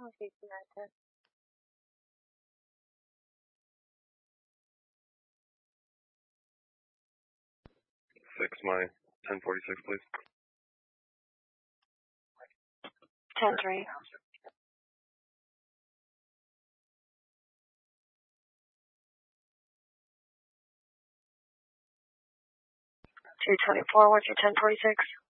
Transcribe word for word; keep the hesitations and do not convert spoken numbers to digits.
Six, my ten forty-six, please. ten three. two twenty-four, what's your ten forty-six?